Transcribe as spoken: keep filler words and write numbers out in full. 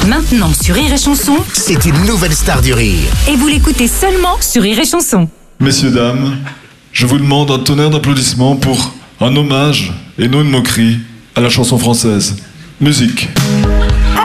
Maintenant sur Rire et Chanson, c'est une nouvelle star du rire. Et vous l'écoutez seulement sur Rire et Chanson. Messieurs, dames, je vous demande un tonnerre d'applaudissements pour un hommage et non une moquerie à la chanson française. Musique.